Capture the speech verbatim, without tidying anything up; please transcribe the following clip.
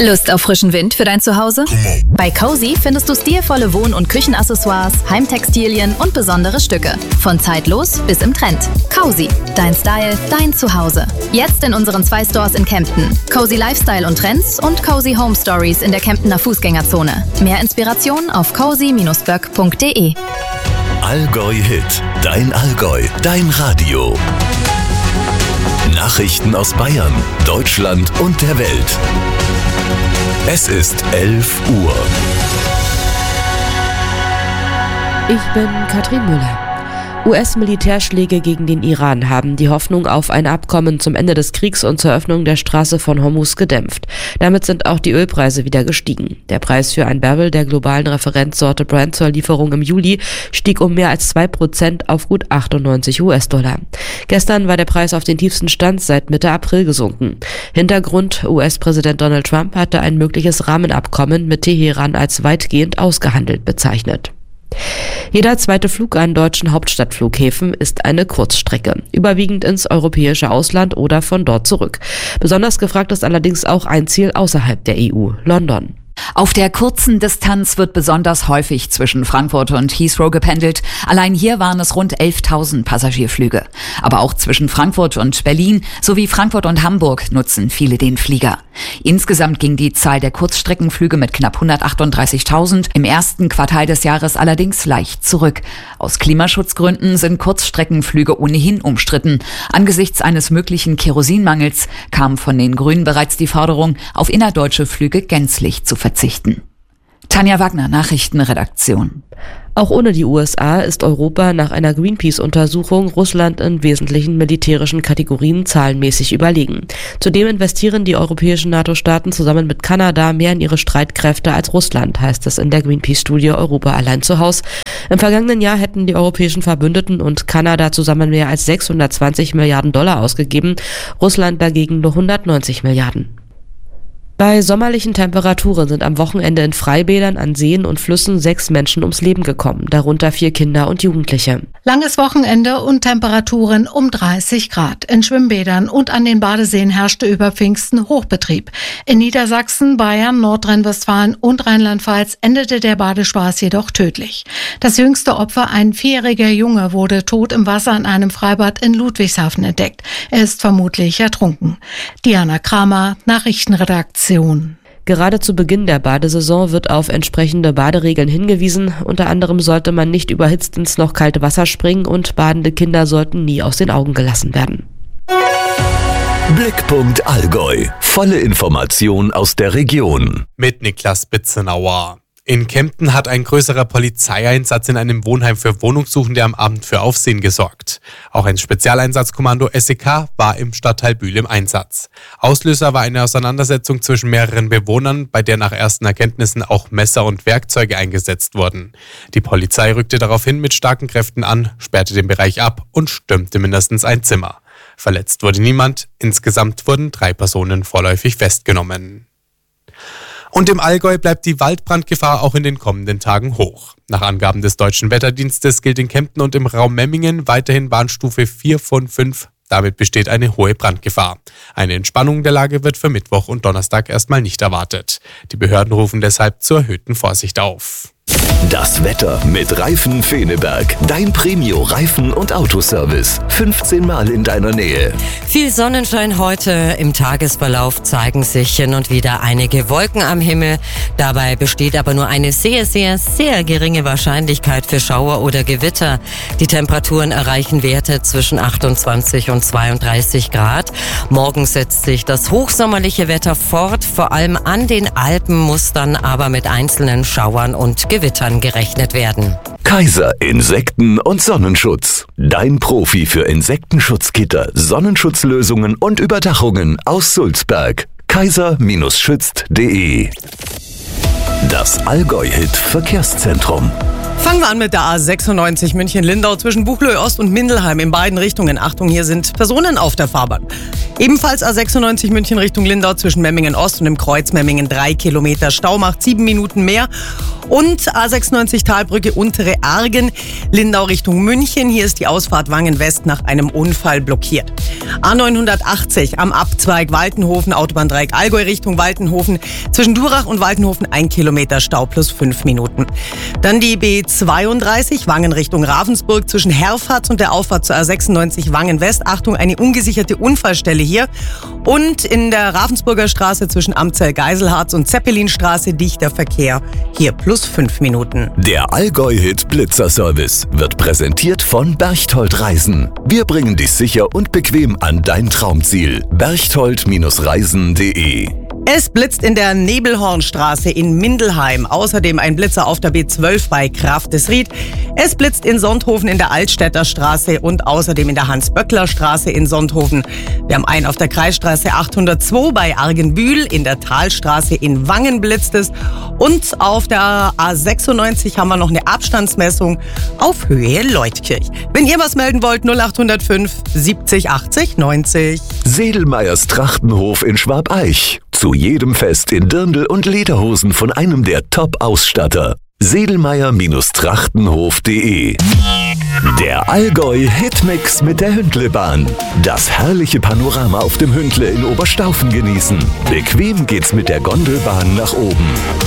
Lust auf frischen Wind für dein Zuhause? Bei Cozy findest du stilvolle Wohn- und Küchenaccessoires, Heimtextilien und besondere Stücke. Von zeitlos bis im Trend. Cozy, dein Style, dein Zuhause. Jetzt in unseren zwei Stores in Kempten. Cozy Lifestyle und Trends und Cozy Home Stories in der Kemptener Fußgängerzone. Mehr Inspiration auf cozy Bindestrich böck punkt de. Allgäu Hit, dein Allgäu, dein Radio. Nachrichten aus Bayern, Deutschland und der Welt. Es ist elf Uhr. Ich bin Katrin Müller. U S-Militärschläge gegen den Iran haben die Hoffnung auf ein Abkommen zum Ende des Kriegs und zur Öffnung der Straße von Hormuz gedämpft. Damit sind auch die Ölpreise wieder gestiegen. Der Preis für ein Barrel der globalen Referenzsorte Brent zur Lieferung im Juli stieg um mehr als zwei Prozent auf gut achtundneunzig US-Dollar. Gestern war der Preis auf den tiefsten Stand seit Mitte April gesunken. Hintergrund: U S-Präsident Donald Trump hatte ein mögliches Rahmenabkommen mit Teheran als weitgehend ausgehandelt bezeichnet. Jeder zweite Flug an deutschen Hauptstadtflughäfen ist eine Kurzstrecke, überwiegend ins europäische Ausland oder von dort zurück. Besonders gefragt ist allerdings auch ein Ziel außerhalb der E U, London. Auf der kurzen Distanz wird besonders häufig zwischen Frankfurt und Heathrow gependelt. Allein hier waren es rund elftausend Passagierflüge. Aber auch zwischen Frankfurt und Berlin sowie Frankfurt und Hamburg nutzen viele den Flieger. Insgesamt ging die Zahl der Kurzstreckenflüge mit knapp hundertachtunddreißigtausend im ersten Quartal des Jahres allerdings leicht zurück. Aus Klimaschutzgründen sind Kurzstreckenflüge ohnehin umstritten. Angesichts eines möglichen Kerosinmangels kam von den Grünen bereits die Forderung, auf innerdeutsche Flüge gänzlich zu verzichten. Tanja Wagner, Nachrichtenredaktion. Auch ohne die U S A ist Europa nach einer Greenpeace-Untersuchung Russland in wesentlichen militärischen Kategorien zahlenmäßig überlegen. Zudem investieren die europäischen NATO-Staaten zusammen mit Kanada mehr in ihre Streitkräfte als Russland, heißt es in der Greenpeace-Studie Europa allein zu Haus. Im vergangenen Jahr hätten die europäischen Verbündeten und Kanada zusammen mehr als sechshundertzwanzig Milliarden Dollar ausgegeben, Russland dagegen nur hundertneunzig Milliarden. Bei sommerlichen Temperaturen sind am Wochenende in Freibädern, an Seen und Flüssen sechs Menschen ums Leben gekommen, darunter vier Kinder und Jugendliche. Langes Wochenende und Temperaturen um dreißig Grad. In Schwimmbädern und an den Badeseen herrschte über Pfingsten Hochbetrieb. In Niedersachsen, Bayern, Nordrhein-Westfalen und Rheinland-Pfalz endete der Badespaß jedoch tödlich. Das jüngste Opfer, ein vierjähriger Junge, wurde tot im Wasser in einem Freibad in Ludwigshafen entdeckt. Er ist vermutlich ertrunken. Diana Kramer, Nachrichtenredaktion. Gerade zu Beginn der Badesaison wird auf entsprechende Baderegeln hingewiesen. Unter anderem sollte man nicht überhitzt ins noch kalte Wasser springen und badende Kinder sollten nie aus den Augen gelassen werden. Blickpunkt Allgäu. Volle Information aus der Region. Mit Niklas Bitzenauer. In Kempten hat ein größerer Polizeieinsatz in einem Wohnheim für Wohnungssuchende am Abend für Aufsehen gesorgt. Auch ein Spezialeinsatzkommando S E K war im Stadtteil Bühl im Einsatz. Auslöser war eine Auseinandersetzung zwischen mehreren Bewohnern, bei der nach ersten Erkenntnissen auch Messer und Werkzeuge eingesetzt wurden. Die Polizei rückte daraufhin mit starken Kräften an, sperrte den Bereich ab und stürmte mindestens ein Zimmer. Verletzt wurde niemand, insgesamt wurden drei Personen vorläufig festgenommen. Und im Allgäu bleibt die Waldbrandgefahr auch in den kommenden Tagen hoch. Nach Angaben des Deutschen Wetterdienstes gilt in Kempten und im Raum Memmingen weiterhin Warnstufe vier von fünf. Damit besteht eine hohe Brandgefahr. Eine Entspannung der Lage wird für Mittwoch und Donnerstag erstmal nicht erwartet. Die Behörden rufen deshalb zur erhöhten Vorsicht auf. Das Wetter mit Reifen Feneberg. Dein Premio-Reifen- und Autoservice. fünfzehn Mal in deiner Nähe. Viel Sonnenschein heute. Im Tagesverlauf zeigen sich hin und wieder einige Wolken am Himmel. Dabei besteht aber nur eine sehr, sehr, sehr geringe Wahrscheinlichkeit für Schauer oder Gewitter. Die Temperaturen erreichen Werte zwischen achtundzwanzig und zweiunddreißig Grad. Morgen setzt sich das hochsommerliche Wetter fort. Vor allem an den Alpen muss dann aber mit einzelnen Schauern und Gewittern gerechnet werden. Kaiser Insekten- und Sonnenschutz. Dein Profi für Insektenschutzgitter, Sonnenschutzlösungen und Überdachungen aus Sulzberg. kaiser schützt punkt de. Das Allgäu-Hit Verkehrszentrum. Fangen wir an mit der A sechsundneunzig München-Lindau zwischen Buchloe Ost und Mindelheim in beiden Richtungen. Achtung, hier sind Personen auf der Fahrbahn. Ebenfalls A sechsundneunzig München Richtung Lindau zwischen Memmingen Ost und im Kreuz Memmingen drei Kilometer Stau, macht sieben Minuten mehr. Und A sechsundneunzig Talbrücke Untere Argen, Lindau Richtung München. Hier ist die Ausfahrt Wangen West nach einem Unfall blockiert. A neunhundertachtzig am Abzweig Waltenhofen, Autobahndreieck Allgäu Richtung Waltenhofen. Zwischen Durach und Waltenhofen ein Kilometer Stau plus fünf Minuten. Dann die B zweiunddreißig Wangen Richtung Ravensburg zwischen Herfatz und der Auffahrt zur A sechsundneunzig Wangen West. Achtung, eine ungesicherte Unfallstelle hier. Und in der Ravensburger Straße zwischen Amzell-Geiselharz und Zeppelinstraße dichter Verkehr. Hier plus fünf Minuten. Der Allgäu-Hit Blitzer-Service wird präsentiert von Berchtold Reisen. Wir bringen dich sicher und bequem an dein Traumziel. berchtold Reisen punkt de. Es blitzt in der Nebelhornstraße in Mindelheim. Außerdem ein Blitzer auf der B zwölf bei Kraftesried. Es blitzt in Sonthofen in der Altstädter Straße und außerdem in der Hans-Böckler-Straße in Sonthofen. Wir haben einen auf der Kreisstraße achthundertzwei bei Argenbühl. In der Talstraße in Wangen blitzt es. Und auf der A sechsundneunzig haben wir noch eine Abstandsmessung auf Höhe Leutkirch. Wenn ihr was melden wollt, null acht null fünf siebzig achtzig neunzig. Sedelmeyers Trachtenhof in Schwabeich. Zu jedem Fest in Dirndl und Lederhosen von einem der Top-Ausstatter. sedelmeyer Trachtenhof punkt de. Der Allgäu-Hitmix mit der Hündlebahn. Das herrliche Panorama auf dem Hündle in Oberstaufen genießen. Bequem geht's mit der Gondelbahn nach oben.